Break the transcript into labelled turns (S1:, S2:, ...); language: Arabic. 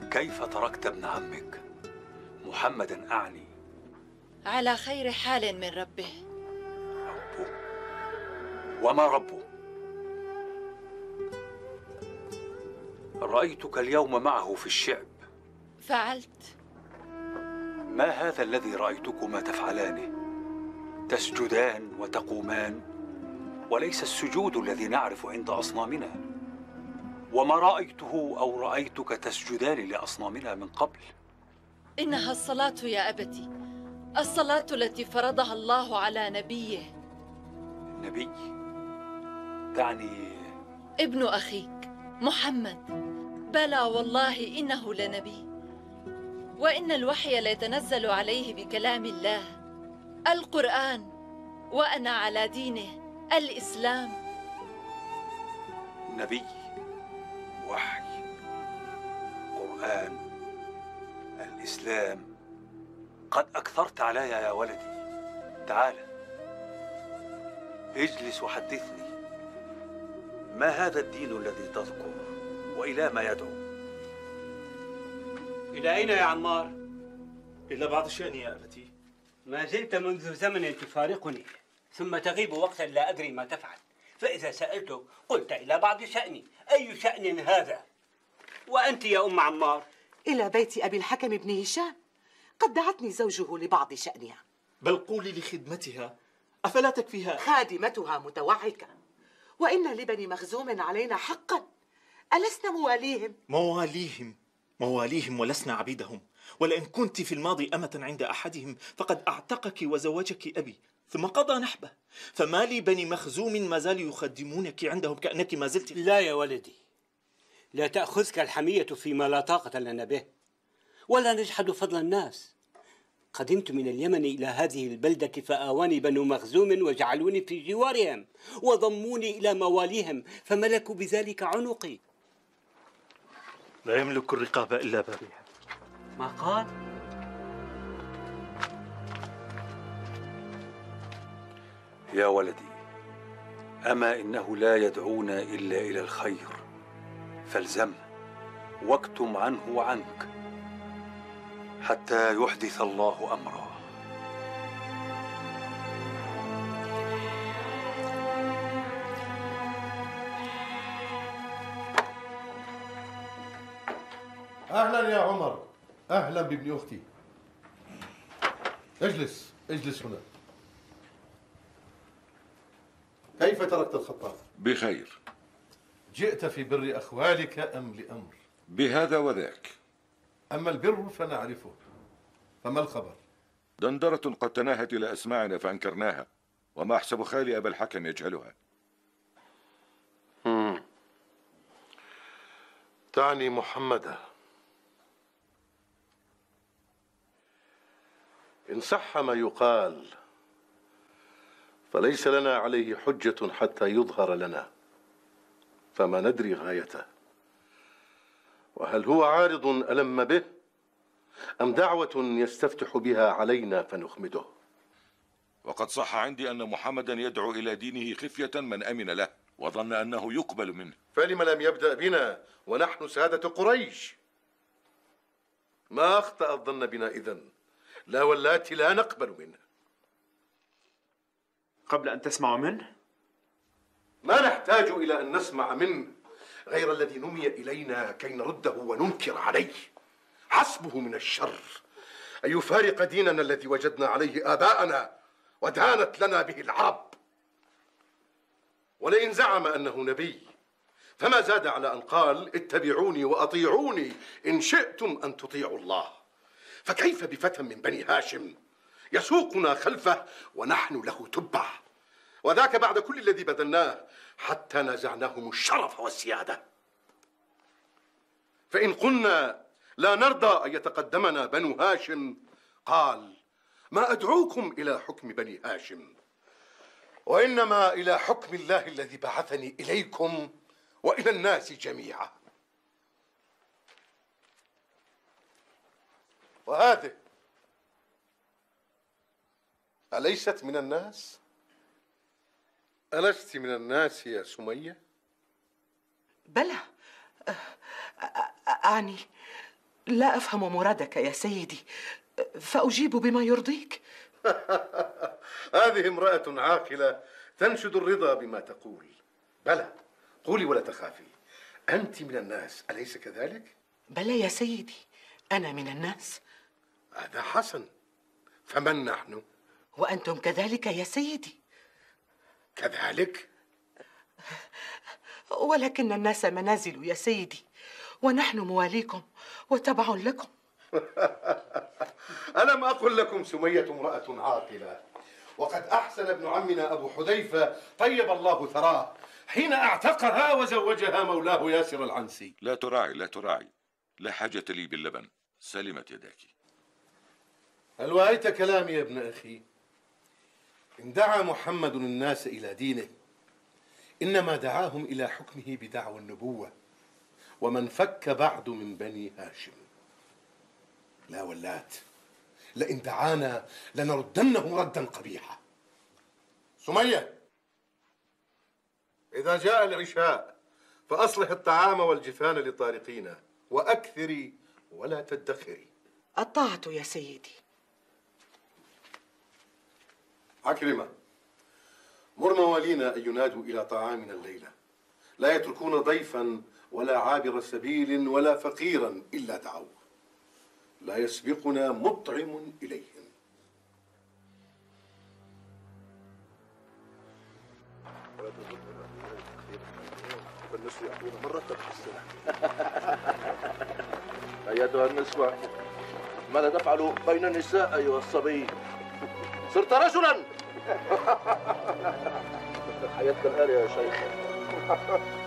S1: كيف تركت ابن عمك محمدا أعني؟
S2: على خير حال من ربه.
S1: ربه؟ وما ربه؟ رأيتك اليوم معه في الشعب.
S2: فعلت.
S1: ما هذا الذي رأيتكما تفعلانه؟ تسجدان وتقومان، وليس السجود الذي نعرف عند أصنامنا. وما رأيته أو رأيتك تسجدان لأصنامنا من قبل.
S2: إنها الصلاة يا أبتي، الصلاة التي فرضها الله على نبيه.
S1: نبي؟ تعني
S2: ابن أخيك محمد. بلى والله إنه لنبي، وإن الوحي ليتنزل عليه بكلام الله القرآن، وأنا على دينه الإسلام.
S1: نبي، وحي، قرآن، الإسلام. قد أكثرت علي يا ولدي. تعال اجلس وحدثني، ما هذا الدين الذي تذكر وإلى ما يدعو؟
S3: إلى أين يا عمار؟
S4: إلى بعض شأني يا أبتي.
S3: ما زلت منذ زمن تفارقني، ثم تغيب وقتا لا أدري ما تفعل، فإذا سألتك قلت إلى بعض شأني. أي شأن هذا؟ وأنت يا أم عمار؟
S5: إلى بيت أبي الحكم بن هشام، قد دعتني زوجه لبعض شأنها.
S4: بل قولي لخدمتها، أفلا تكفيها؟
S5: خادمتها متوعكة، وإن لبني مخزوم علينا حقا، ألسنا مواليهم؟
S4: مواليهم ولسنا عبيدهم. ولئن كنت في الماضي أمة عند أحدهم فقد أعتقك وزوجك أبي ثم قضى نحبه، فما لي بني مخزوم ما زالوا يخدمونك عندهم كأنك ما زلت.
S3: لا يا ولدي، لا تأخذك الحمية فيما لا طاقة لنا به، ولا نجحد فضل الناس. قدمت من اليمن إلى هذه البلدة فآواني بنو مخزوم وجعلوني في جوارهم وضموني إلى مواليهم، فملكوا بذلك عنقي.
S4: لا يملك الرقاب إلا بابها.
S3: ما قال؟
S1: يا ولدي، أما إنه لا يدعونا إلا إلى الخير، فالزمه واكتم عنه وعنك حتى يحدث الله أمره.
S6: أهلا يا عمر، أهلا بابن أختي. اجلس هنا. كيف تركت الخطاب؟
S7: بخير.
S6: جئت في بر أخوالك أم لأمر؟
S7: بهذا وذاك.
S6: أما البر فنعرفه، فما الخبر؟
S7: دندرة قد تناهت إلى أسماعنا فأنكرناها، وما أحسب خالي أبا الحكم يجهلها.
S6: تعني محمدا. إن صح ما يقال فليس لنا عليه حجة حتى يظهر لنا، فما ندري غايته، وهل هو عارض ألم به أم دعوة يستفتح بها علينا فنخمده؟
S7: وقد صح عندي أن محمدا يدعو إلى دينه خفية من أمن له وظن أنه يقبل منه.
S6: فلم لم يبدأ بنا ونحن سادة قريش؟ ما أخطأ الظن بنا إذن، لا واللاتي لا نقبل منه.
S4: قبل أن تسمع منه؟
S6: ما نحتاج إلى أن نسمع منه غير الذي نمي إلينا كي نرده وننكر عليه. حسبه من الشر أن يفارق ديننا الذي وجدنا عليه آباءنا ودانت لنا به العرب. ولئن زعم أنه نبي فما زاد على أن قال اتبعوني وأطيعوني إن شئتم أن تطيعوا الله. فكيف بفتى من بني هاشم يسوقنا خلفه ونحن له تبع، وذاك بعد كل الذي بذلناه حتى نزعناهم الشرف والسيادة. فإن قلنا لا نرضى أن يتقدمنا بنو هاشم قال ما أدعوكم إلى حكم بني هاشم، وإنما إلى حكم الله الذي بعثني إليكم وإلى الناس جميعا. وهذه أليست من الناس؟ ألست من الناس يا سمية؟
S5: بلى، أعني لا أفهم مرادك يا سيدي، فأجيب بما يرضيك.
S6: هذه امرأة عاقلة تنشد الرضا بما تقول. بلى، قولي ولا تخافي، أنت من الناس أليس كذلك؟
S5: بلى يا سيدي، أنا من الناس.
S6: هذا حسن، فمن نحن؟
S5: وأنتم كذلك يا سيدي.
S6: كذلك؟
S5: ولكن الناس منازل يا سيدي، ونحن مواليكم وتبع لكم.
S6: ألم أقل لكم سمية امرأة عاقلة؟ وقد أحسن ابن عمنا أبو حذيفة طيب الله ثراه حين أعتقها وزوجها مولاه ياسر العنسي.
S7: لا تراعي لا تراعي، لا حاجة لي باللبن، سلمت يداك.
S6: هل وعيت كلامي يا ابن أخي؟ إن دعا محمد الناس إلى دينه إنما دعاهم إلى حكمه بدعوى النبوة، ومن فك بعد من بني هاشم. لا ولات، لئن دعانا لنردنه ردا قبيحا. سمية، إذا جاء العشاء فأصلح الطعام والجفان لطارقين، وأكثري ولا تدخري.
S5: الطاعة يا سيدي.
S6: عكرمة، مر موالينا أن ينادوا إلى طعامنا الليلة، لا يتركون ضيفا ولا عابر سبيل ولا فقيرا إلا دعوه، لا يسبقنا مطعم إليهم.
S8: بالنسبة يعطونا مرة تحسن. أيتها النسوة، ماذا تفعل بين النساء أيها الصبي؟ صرت رجلا. حياتك الآن يا شيخ.